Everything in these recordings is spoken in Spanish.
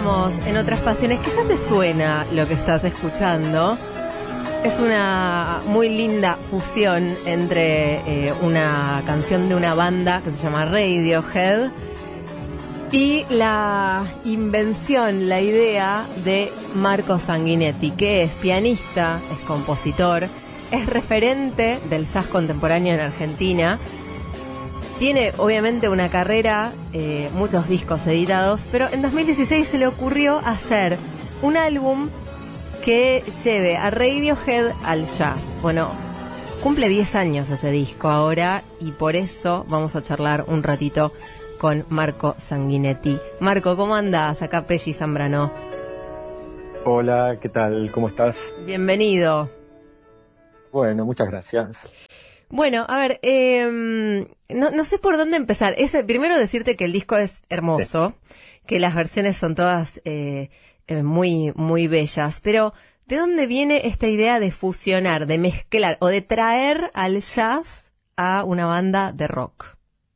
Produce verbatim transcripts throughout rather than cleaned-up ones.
decíamos en otras pasiones, quizás te suena lo que estás escuchando. Es una muy linda fusión entre eh, una canción de una banda que se llama Radiohead y la invención, la idea de Marco Sanguinetti, que es pianista, es compositor, es referente del jazz contemporáneo en Argentina. Tiene obviamente una carrera, eh, muchos discos editados, pero en dos mil dieciséis se le ocurrió hacer un álbum que lleve a Radiohead al jazz. Bueno, cumple diez años ese disco ahora y por eso vamos a charlar un ratito con Marco Sanguinetti. Marco, ¿cómo andás? Acá Pelli Zambrano. Hola, ¿qué tal? ¿Cómo estás? Bienvenido. Bueno, muchas gracias. Bueno, a ver, eh, no, no sé por dónde empezar. Ese, primero decirte que el disco es hermoso, sí, que las versiones son todas eh, eh, muy, muy bellas, pero ¿de dónde viene esta idea de fusionar, de mezclar o de traer al jazz a una banda de rock?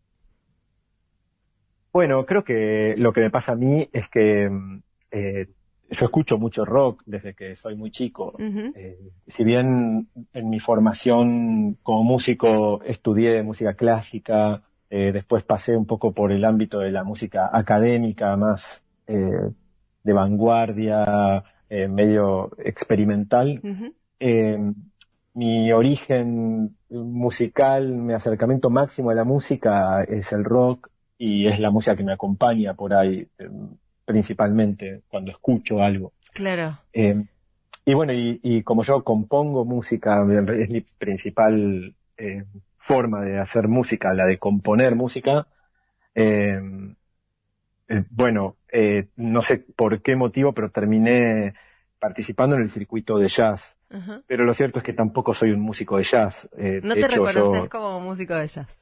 Bueno, creo que lo que me pasa a mí es que eh, yo escucho mucho rock desde que soy muy chico. Uh-huh. Eh, si bien en mi formación como músico estudié música clásica, eh, después pasé un poco por el ámbito de la música académica, más eh, de vanguardia, eh, medio experimental. Uh-huh. Eh, mi origen musical, mi acercamiento máximo a la música es el rock y es la música que me acompaña por ahí. Eh, principalmente cuando escucho algo. Claro. Eh, y bueno, y, y como yo compongo música, es mi principal eh, forma de hacer música, la de componer música. Eh, eh, bueno, eh, no sé por qué motivo, pero terminé participando en el circuito de jazz. Uh-huh. Pero lo cierto es que tampoco soy un músico de jazz. Eh, ¿No de te hecho, reconoces yo... como músico de jazz?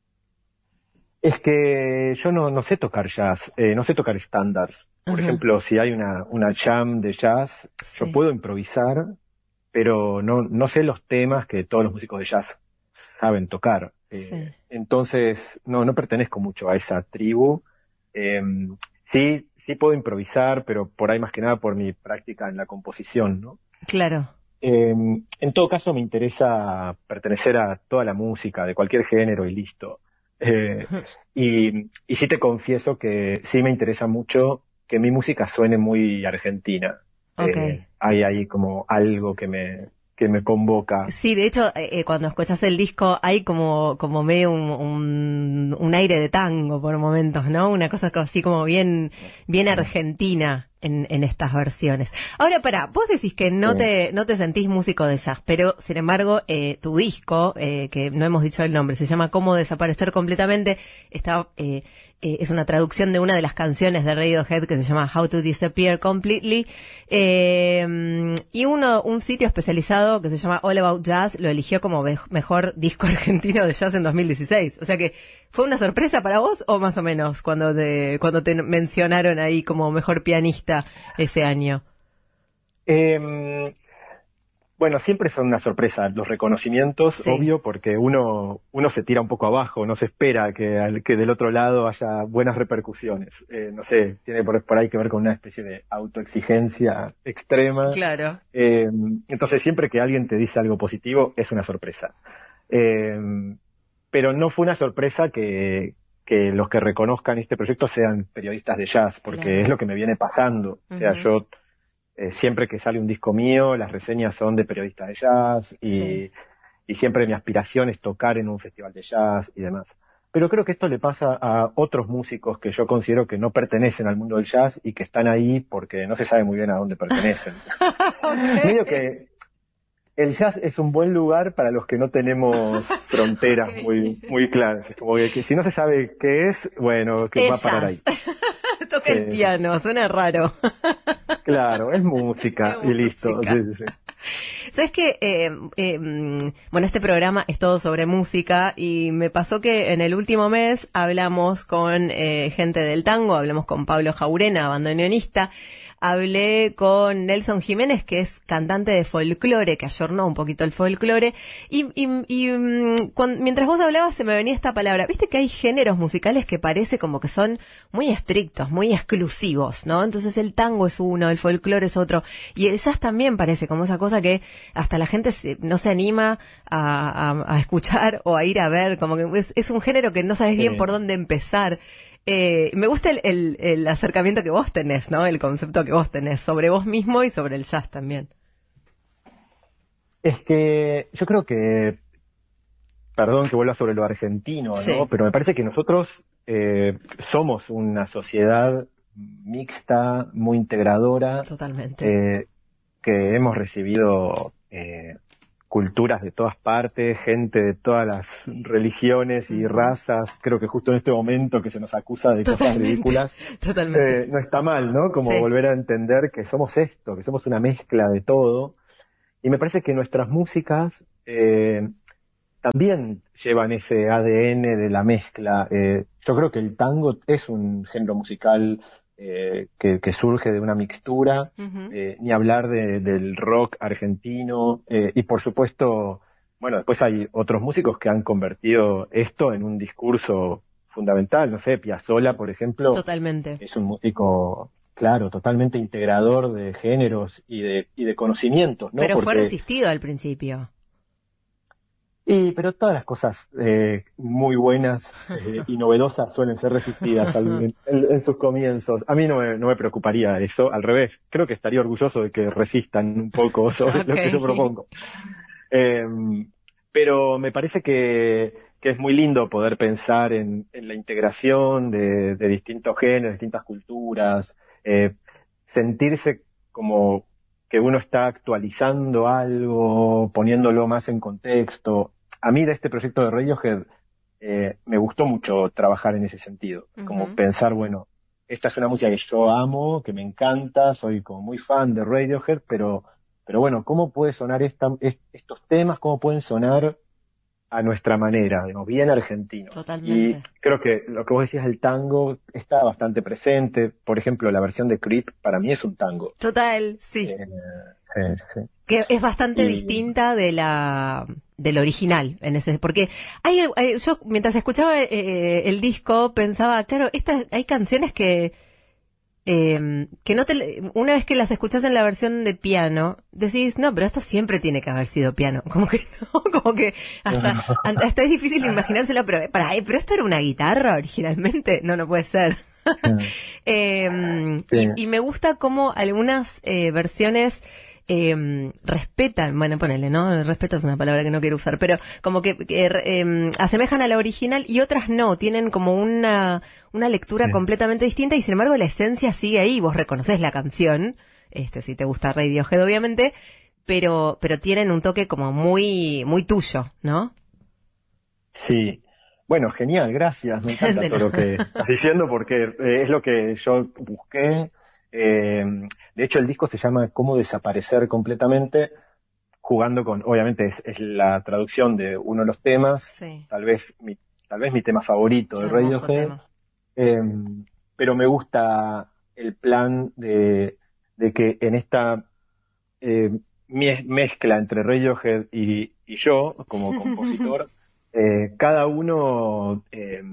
Es que yo no, no sé tocar jazz, eh, no sé tocar estándares. Por uh-huh. ejemplo, si hay una, una jam de jazz, sí, yo puedo improvisar, pero no, no sé los temas que todos los músicos de jazz saben tocar. Eh, sí. Entonces, no, no pertenezco mucho a esa tribu. Eh, sí, sí puedo improvisar, pero por ahí más que nada por mi práctica en la composición, ¿no? Claro. Eh, en todo caso, me interesa pertenecer a toda la música, de cualquier género y listo. Eh, y, y sí te confieso que sí me interesa mucho que mi música suene muy argentina. Okay. Eh, hay ahí como algo que me, que me convoca. Sí, de hecho, eh, cuando escuchas el disco hay como, como medio un, un, un aire de tango por momentos, ¿no? Una cosa así como bien, bien argentina en, en estas versiones. Ahora, pará, vos decís que no, sí, te, no te sentís músico de jazz, pero sin embargo, eh, tu disco, eh, que no hemos dicho el nombre, se llama Cómo desaparecer completamente, está, eh, eh, es una traducción de una de las canciones de Radiohead que se llama How to Disappear Completely, eh, y uno, un sitio especializado que se llama All About Jazz lo eligió como be- mejor disco argentino de jazz en dos mil dieciséis. O sea que, ¿fue una sorpresa para vos o más o menos cuando te, cuando te mencionaron ahí como mejor pianista ese año? Eh, bueno, siempre son una sorpresa los reconocimientos, sí, obvio, porque uno, uno se tira un poco abajo, no se espera que, que del otro lado haya buenas repercusiones. Eh, no sé, tiene por, por ahí que ver con una especie de autoexigencia extrema. Claro. Eh, entonces, siempre que alguien te dice algo positivo, es una sorpresa. Eh, pero no fue una sorpresa que, que los que reconozcan este proyecto sean periodistas de jazz, porque claro, es lo que me viene pasando. Uh-huh. O sea, yo... Eh, siempre que sale un disco mío, las reseñas son de periodistas de jazz y, sí, y siempre mi aspiración es tocar en un festival de jazz y demás. Pero creo que esto le pasa a otros músicos que yo considero que no pertenecen al mundo del jazz y que están ahí porque no se sabe muy bien a dónde pertenecen. Okay. Medio que el jazz es un buen lugar para los que no tenemos fronteras okay, muy, muy claras. Es como que, que si no se sabe qué es, bueno, que va a parar ahí. Toca sí, el piano, suena raro. Claro, es música es y listo. Música. Sí, sí, sí. ¿Sabes qué? Eh, eh, bueno, este programa es todo sobre música y me pasó que en el último mes hablamos con eh, gente del tango, hablamos con Pablo Jaurena, bandoneonista, hablé con Nelson Jiménez, que es cantante de folclore, que ayornó un poquito el folclore, y, y, y cuando, mientras vos hablabas se me venía esta palabra. Viste que hay géneros musicales que parece como que son muy estrictos, muy exclusivos, ¿no? Entonces el tango es uno, el folclore es otro, y el jazz también parece como esa cosa que hasta la gente se, no se anima a, a, a escuchar o a ir a ver, como que es, es un género que no sabes bien Sí. por dónde empezar. Eh, me gusta el, el, el acercamiento que vos tenés, ¿no? El concepto que vos tenés sobre vos mismo y sobre el jazz también. Es que yo creo que, perdón que vuelva sobre lo argentino, Sí. ¿no? Pero me parece que nosotros eh, somos una sociedad mixta, muy integradora, Totalmente. eh, que hemos recibido eh, culturas de todas partes, gente de todas las religiones y Ujú. razas. Creo que justo en este momento que se nos acusa de cosas Totalmente. ridículas, Totalmente. eh, no está mal, ¿no? Como Sí. volver a entender que somos esto, que somos una mezcla de todo. Y me parece que nuestras músicas eh, también llevan ese A D N de la mezcla. Eh, yo creo que el tango es un género musical eh, que, que surge de una mixtura, Ujú. eh, ni hablar de- del rock argentino, eh, y por supuesto, bueno, después hay otros músicos que han convertido esto en un discurso fundamental. No sé, Piazzolla, por ejemplo, Totalmente. es un músico, claro, totalmente integrador de géneros y de, y de conocimientos, ¿no? Pero fue Porque resistido al principio. Y, pero todas las cosas eh, muy buenas eh, y novedosas suelen ser resistidas al- en, en- en sus comienzos. A mí no me, no me preocuparía eso, al revés. Creo que estaría orgulloso de que resistan un poco sobre lo que yo Ok. propongo. Eh, pero me parece que, que es muy lindo poder pensar en, en la integración de, de distintos géneros, distintas culturas, eh, sentirse como que uno está actualizando algo, poniéndolo más en contexto. A mí de este proyecto de Radiohead eh, me gustó mucho trabajar en ese sentido, como Ujú. pensar, bueno, esta es una música que yo amo, que me encanta, soy como muy fan de Radiohead, pero, pero bueno, ¿cómo puede sonar esta, est- estos temas, cómo pueden sonar a nuestra manera, digamos, bien argentinos? Y Totalmente. creo que lo que vos decías del tango está bastante presente. Por ejemplo, la versión de Creep para mí es un tango. Total, sí. Eh, eh, eh. Que es bastante Y distinta de la del original en ese, porque hay, hay- yo mientras escuchaba eh, el disco pensaba, claro, estas hay canciones que eh, que no te, una vez que las escuchás en la versión de piano, decís, no, pero esto siempre tiene que haber sido piano, como que no, como que hasta, hasta es difícil imaginárselo, pero para, pero esto era una guitarra originalmente, no, no puede ser. Eh, y, sí, y me gusta cómo algunas eh, versiones eh, respetan, bueno, ponele, ¿no? Respeto es una palabra que no quiero usar, pero como que, que, eh, asemejan a la original y otras no, tienen como una, una lectura sí. completamente distinta y sin embargo la esencia sigue ahí, vos reconoces la canción, este, si te gusta Radiohead obviamente, pero, pero tienen un toque como muy, muy tuyo, ¿no? Sí. Bueno, genial, gracias. Me encanta De todo lo que nada. estás diciendo porque eh, es lo que yo busqué. Eh, de hecho, el disco se llama Cómo desaparecer completamente, jugando con, obviamente es, es la traducción de uno de los temas, Sí, tal vez mi, tal vez mi tema favorito qué de hermoso Radiohead, tema. eh, pero me gusta el plan de, de que en esta eh, mie- mezcla entre Radiohead y, y yo, como compositor, eh, cada uno eh,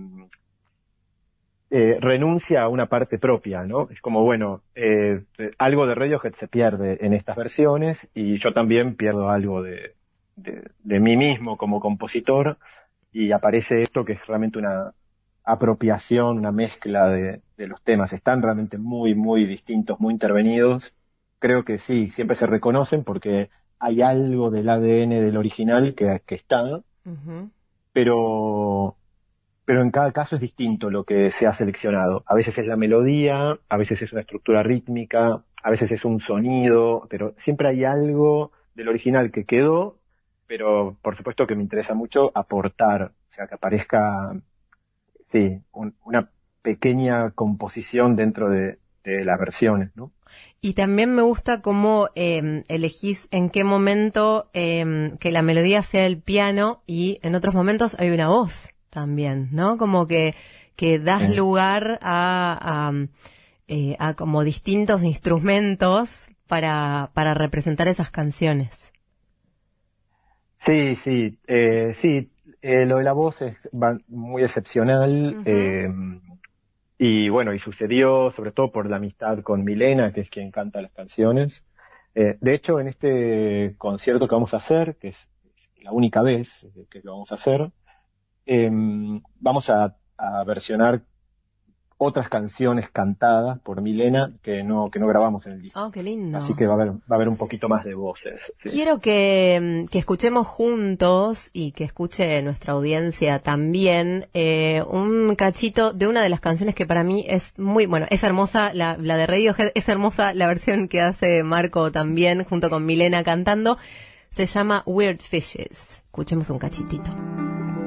eh, renuncia a una parte propia, ¿no? Es como, bueno, eh, eh, algo de Radiohead se pierde en estas versiones y yo también pierdo algo de, de, de mí mismo como compositor y aparece esto que es realmente una apropiación, una mezcla de, de los temas. Están realmente muy, muy distintos, muy intervenidos. Creo que sí, siempre se reconocen porque hay algo del A D N del original que, que está, Ujú. pero pero en cada caso es distinto lo que se ha seleccionado. A veces es la melodía, a veces es una estructura rítmica, a veces es un sonido, pero siempre hay algo del original que quedó, pero por supuesto que me interesa mucho aportar, o sea, que aparezca, sí, un- una pequeña composición dentro de, de las versiones, ¿no? Y también me gusta cómo eh, elegís en qué momento eh, que la melodía sea el piano y en otros momentos hay una voz también, ¿no? Como que, que das Sí, lugar a, a, eh, a como distintos instrumentos para, para representar esas canciones. Sí, sí, eh, sí, eh, lo de la voz es va- muy excepcional. Uh-huh. eh, y bueno, y sucedió sobre todo por la amistad con Milena, que es quien canta las canciones. Eh, de hecho, en este concierto que vamos a hacer, que es, es la única vez que lo vamos a hacer, eh, vamos a, a versionar otras canciones cantadas por Milena que no, que no grabamos en el disco. Oh, qué lindo. Así que va a haber, va a haber un poquito más de voces. Sí. Quiero que, que escuchemos juntos y que escuche nuestra audiencia también eh, un cachito de una de las canciones que para mí es muy, bueno, es hermosa, la, la de Radiohead, es hermosa la versión que hace Marco también junto con Milena cantando, se llama Weird Fishes. Escuchemos un cachitito.